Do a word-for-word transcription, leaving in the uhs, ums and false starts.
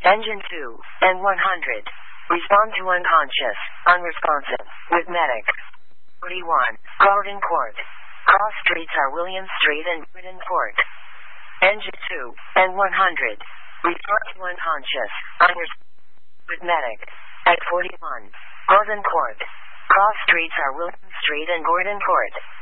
Engine two and one hundred. Respond to unconscious, unresponsive, with medic. forty-one. Garden Court. Cross streets are William Street and Garden Court. Engine two and one hundred. Respond to unconscious, unresponsive, with medic. At forty-one. Garden Court. Cross streets are William Street and Gordon Court.